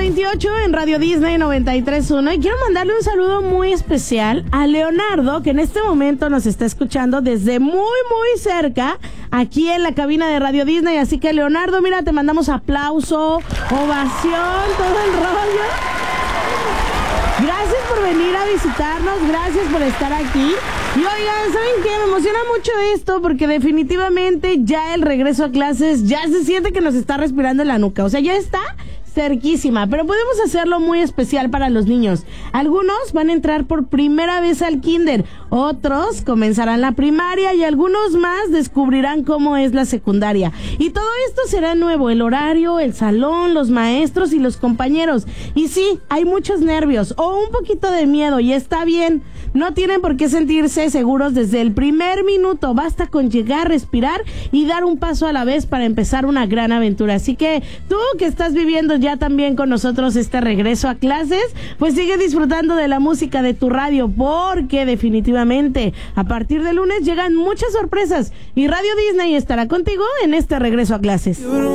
8:28 en Radio Disney 93.1 y quiero mandarle un saludo muy especial a Leonardo, que en este momento nos está escuchando desde muy cerca aquí en la cabina de Radio Disney. Así que Leonardo, mira, te mandamos aplauso, ovación, todo el rollo. Gracias por venir a visitarnos, gracias por estar aquí. Y oigan, ¿saben qué? Me emociona mucho esto porque definitivamente ya el regreso a clases ya se siente que nos está respirando en la nuca. O sea, ya está cerquísima, pero podemos hacerlo muy especial para los niños. Algunos van a entrar por primera vez al kinder, otros comenzarán la primaria y algunos más descubrirán cómo es la secundaria. Y todo esto será nuevo, el horario, el salón, los maestros y los compañeros. Y sí, hay muchos nervios o un poquito de miedo y está bien. No tienen por qué sentirse seguros desde el primer minuto. Basta con llegar, respirar y dar un paso a la vez para empezar una gran aventura. Así que tú que estás viviendo ya también con nosotros este regreso a clases, pues sigue disfrutando de la música de tu radio, porque definitivamente a partir de lunes llegan muchas sorpresas y Radio Disney estará contigo en este regreso a clases.